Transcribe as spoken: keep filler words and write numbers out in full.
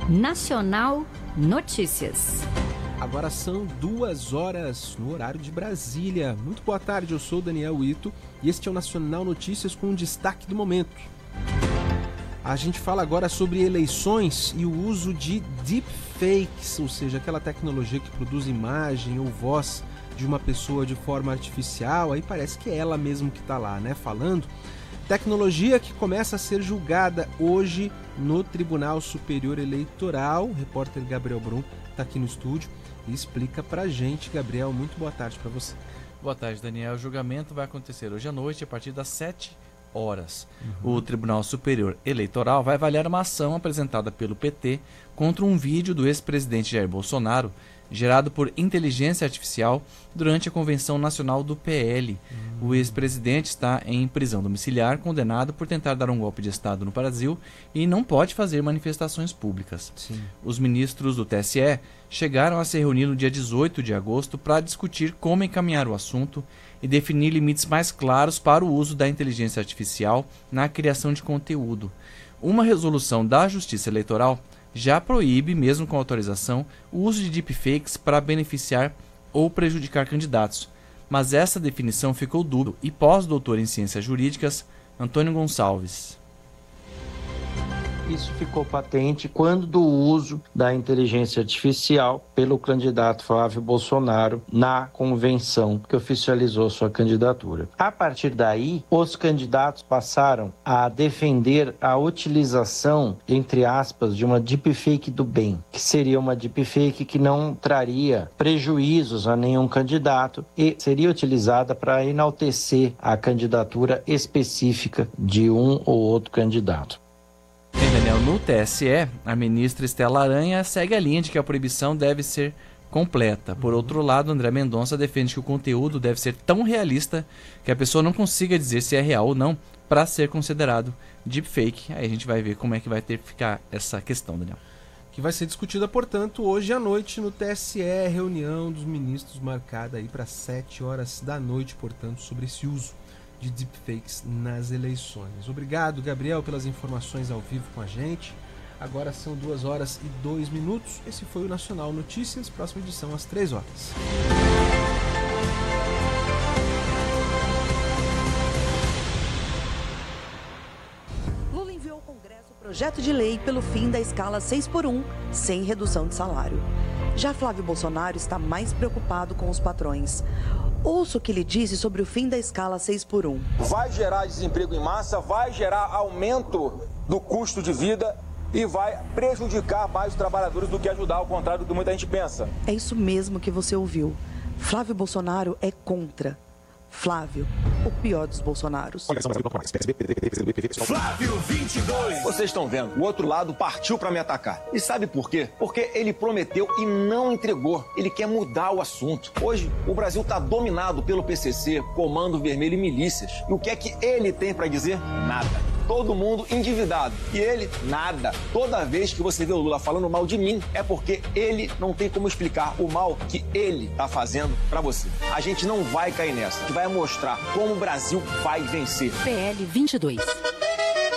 Nacional Notícias. Agora são duas horas no horário de Brasília. Muito boa tarde, eu sou Daniel Ito e este é o Nacional Notícias com um destaque do momento. A gente fala agora sobre eleições e o uso de deepfakes, ou seja, aquela tecnologia que produz imagem ou voz de uma pessoa de forma artificial, aí parece que é ela mesmo que está lá, né, falando. Tecnologia que começa a ser julgada hoje no Tribunal Superior Eleitoral. O repórter Gabriel Brum está aqui no estúdio e explica pra gente. Gabriel, muito boa tarde para você. Boa tarde, Daniel. O julgamento vai acontecer hoje à noite, a partir das sete horas. Uhum. O Tribunal Superior Eleitoral vai avaliar uma ação apresentada pelo P T contra um vídeo do ex-presidente Jair Bolsonaro, gerado por inteligência artificial durante a Convenção Nacional do P L. Uhum. O ex-presidente está em prisão domiciliar, condenado por tentar dar um golpe de Estado no Brasil e não pode fazer manifestações públicas. Sim. Os ministros do T S E chegaram a se reunir no dia dezoito de agosto para discutir como encaminhar o assunto e definir limites mais claros para o uso da inteligência artificial na criação de conteúdo. Uma resolução da Justiça Eleitoral já proíbe, mesmo com autorização, o uso de deepfakes para beneficiar ou prejudicar candidatos. Mas essa definição ficou dúbia e pós-doutor em Ciências Jurídicas, Antônio Gonçalves. Isso ficou patente quando do uso da inteligência artificial pelo candidato Flávio Bolsonaro na convenção que oficializou sua candidatura. A partir daí, os candidatos passaram a defender a utilização, entre aspas, de uma deepfake do bem, que seria uma deepfake que não traria prejuízos a nenhum candidato e seria utilizada para enaltecer a candidatura específica de um ou outro candidato. Daniel, no T S E, a ministra Estela Aranha segue a linha de que a proibição deve ser completa. Por outro lado, André Mendonça defende que o conteúdo deve ser tão realista que a pessoa não consiga dizer se é real ou não para ser considerado deepfake. Aí a gente vai ver como é que vai ter que ficar essa questão, Daniel. Que vai ser discutida, portanto, hoje à noite no T S E, reunião dos ministros marcada aí para sete horas da noite, portanto, sobre esse uso de deepfakes nas eleições. Obrigado, Gabriel, pelas informações ao vivo com a gente. Agora são duas horas e dois minutos. Esse foi o Nacional Notícias. Próxima edição às três horas. Lula enviou ao Congresso o projeto de lei pelo fim da escala seis por um, sem redução de salário. Já Flávio Bolsonaro está mais preocupado com os patrões. Ouça o que ele disse sobre o fim da escala seis por um. Vai gerar desemprego em massa, vai gerar aumento do custo de vida e vai prejudicar mais os trabalhadores do que ajudar, ao contrário do que muita gente pensa. É isso mesmo que você ouviu. Flávio Bolsonaro é contra. Flávio, o pior dos Bolsonaros. Flávio vinte e dois. Vocês estão vendo, o outro lado partiu para me atacar. E sabe por quê? Porque ele prometeu e não entregou. Ele quer mudar o assunto. Hoje, o Brasil está dominado pelo P C C, Comando Vermelho e milícias. E o que é que ele tem para dizer? Nada. Todo mundo endividado. E ele, nada. Toda vez que você vê o Lula falando mal de mim, é porque ele não tem como explicar o mal que ele tá fazendo pra você. A gente não vai cair nessa. A gente vai mostrar como o Brasil vai vencer. P L vinte e dois.